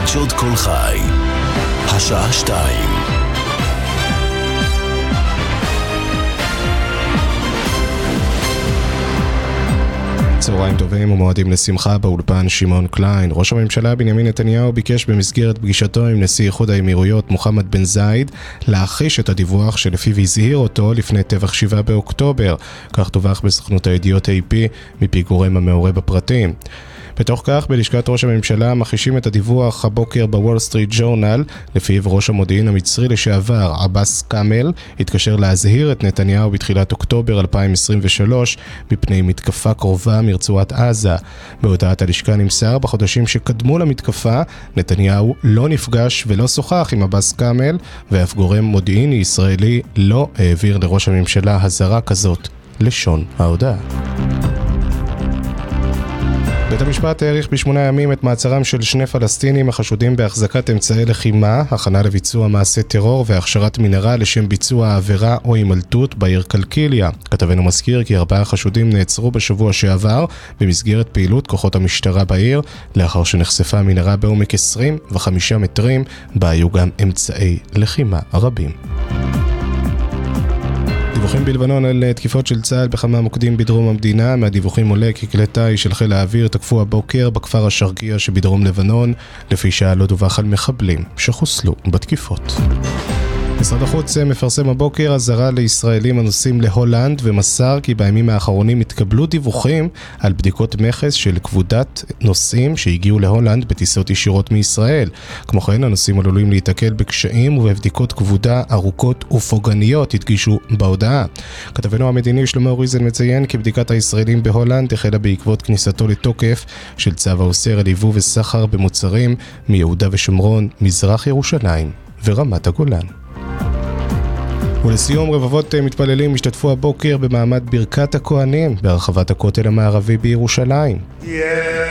חדשות כל חי, השעה 2. צהריים טובים ומועדים לשמחה. באולפן שמעון קליין. ראש הממשלה בנימין נתניהו ביקש במסגרת פגישתו עם נשיא איחוד האמירויות מוחמד בן זאיד להחיש את הדיווח שלפיו הזהיר אותו לפני טבח 7 באוקטובר. כך דווח בסוכנות הידיעות AP מפי גורם המעורה בפרטים. בתוך כך, בלשכת ראש הממשלה מכחישים את הדיווח הבוקר בוול סטריט ג'ורנל, לפיו ראש המודיעין המצרי לשעבר, עבאס קאמל, התקשר להזהיר את נתניהו בתחילת אוקטובר 2023 מפני מתקפה קרובה מרצועת עזה. בהודעת הלשכה נמסר, בחודשים שקדמו למתקפה, נתניהו לא נפגש ולא שוחח עם עבאס קאמל, ואף גורם מודיעיני ישראלי לא העביר לראש הממשלה הזרה כזאת, לשון ההודעה. בית המשפט העריך ב8 ימים את מעצרם של 2 פלסטינים החשודים בהחזקת אמצעי לחימה, הכנה לביצוע מעשה טרור והכשרת מנהרה לשם ביצוע העבירה או הימלטות בעיר קלקיליה. כתבנו מזכיר כי 4 חשודים נעצרו בשבוע שעבר במסגרת פעילות כוחות המשטרה בעיר, לאחר שנחשפה מנהרה בעומק 25 מטרים, בה היו גם אמצעי לחימה רבים. דיווחים בלבנון על תקיפות של צה"ל בכמה מוקדים בדרום המדינה. מהדיווחים עולה כי כלי טיס של חיל האוויר תקפו הבוקר בכפר השרקיה שבדרום לבנון, לפי שעה לא דווח על מחבלים שחוסלו בתקיפות. משרד החוץ מפרסם הבוקר אזהרה לישראלים הנוסעים להולנד, ומסר כי בימים האחרונים התקבלו דיווחים על בדיקות מכס של כבודת נוסעים שהגיעו להולנד בטיסות ישירות מישראל. כמו כן, הנוסעים עלולים להתקל בקשיים ובבדיקות כבודה ארוכות ופוגעניות, הדגישו בהודעה. כתבנו המדיני שלמה אוריזן מציין כי בדיקת הישראלים בהולנד החלה בעקבות כניסתו לתוקף של צו האוסר על ייבוא וסחר במוצרים מיהודה ושומרון, מזרח ירושלים ורמת הגולן. ולסיום, רבבות מתפללים השתתפו הבוקר במעמד ברכת הכהנים ברחבת הכותל המערבי בירושלים.